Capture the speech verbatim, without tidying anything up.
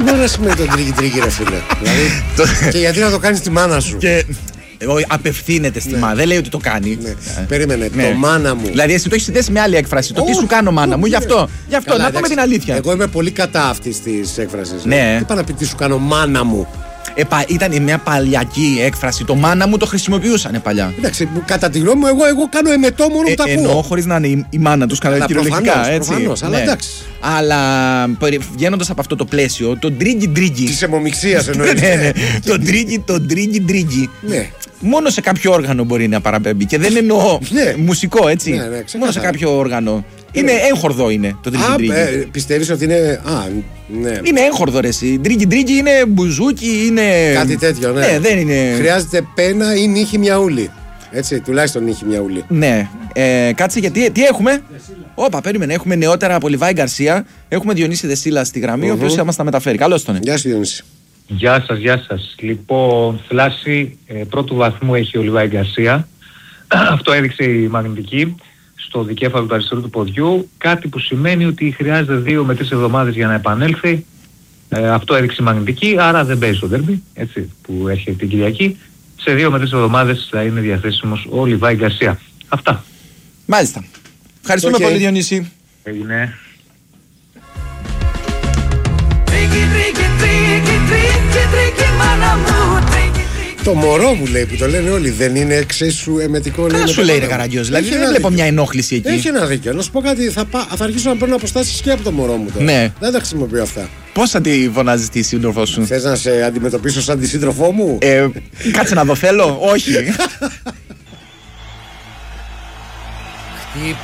Τι μπορεί να σημαίνει το τρίκι τρίκι, ρε φίλε? Δηλαδή, και γιατί να το κάνεις τη μάνα σου? Και... απευθύνεται στη ναι. μάνα, δεν λέει ότι το κάνει. Ναι. Περίμενε, ναι. το μάνα μου. Δηλαδή, εσύ το έχει συνδέσει με άλλη έκφραση. Το oh, τι σου κάνω, μάνα oh, μου, γι' αυτό. Γι' αυτό, καλά, να πούμε την αλήθεια. Εγώ είμαι πολύ κατά αυτή τη έκφραση. Ναι. Τι πάει να πει, τι σου κάνω, μάνα μου? Επα, ήταν μια παλιακή έκφραση. Το μάνα μου το χρησιμοποιούσαν παλιά. Εντάξει, κατά τη γνώμη μου, εγώ, εγώ κάνω εμετό μόνο που τα ακούω. Εννοώ χωρίς να είναι η, η μάνα τους καλά κυριολεκτικά. Προφανώς, αλλά εντάξει. Αλλά βγαίνοντας από αυτό το πλαίσιο, το ντρίγκι ντρίγκι. Της αιμομιξίας εννοείς. Ναι, ναι. Το ντρίγκι, το ντρίγκι ντρίγκι. Ναι. Μόνο σε κάποιο όργανο μπορεί να παραπέμπει. Και δεν εννοώ ναι. μουσικό, έτσι. Ναι, ναι, μόνο σε κάποιο όργανο. Είναι έγχορδο είναι το ντρίγκι ντρίγκι. Ε, πιστεύεις ότι είναι. Α, ναι. Είναι έγχορδο, ρε εσύ. Ντρίγκι ντρίγκι είναι μπουζούκι, είναι. Κάτι τέτοιο, ναι. ναι δεν είναι... Χρειάζεται πένα ή νύχη μιαούλη. Έτσι, τουλάχιστον νύχη μιαούλη. Ναι. Ε, κάτσε γιατί. Τι έχουμε. Όπα, περίμενε. Έχουμε νεότερα από Λιβάη Γκαρσία. Έχουμε Διονύση Δεσίλα στη γραμμή, mm-hmm. ο οποίος θα μας τα μεταφέρει. Καλώς τον. Γεια σου, Διονύση. Γεια σας, γεια σας. Λοιπόν, θλάση ε, πρώτου βαθμού έχει ο Λιβάη Γκαρσία. Αυτό έδειξε η μαγνητική στο δικέφαλο του αριστερού του ποδιού. Κάτι που σημαίνει ότι χρειάζεται δύο με τρεις εβδομάδες για να επανέλθει. Ε, αυτό έδειξε η μαγνητική, άρα δεν παίζει το ντέρμπι, έτσι, που έρχεται την Κυριακή. Σε δύο με τρεις εβδομάδες θα είναι διαθέσιμος ο Λιβάη Γκαρσία. Αυτά. Μάλιστα. Ευχαριστούμε okay. πολύ, Διονύση. Έγινε. Το μωρό μου λέει που το λένε όλοι, δεν είναι εξίσου εμετικό? Καλά σου λέει ρε Καραγκιόζη, δηλαδή δεν βλέπω μια ενόχληση εκεί. Έχει ένα δίκιο. Να σου πω κάτι, θα, πά, θα αρχίσω να παίρνω αποστάσεις και από το μωρό μου τώρα. Ναι. Δεν τα χρησιμοποιώ αυτά. Πώς θα τη φωνάζεις τη σύντροφό σου? Θες να σε αντιμετωπίσω σαν τη σύντροφό μου? Ε, κάτσε να δω, θέλω. Όχι.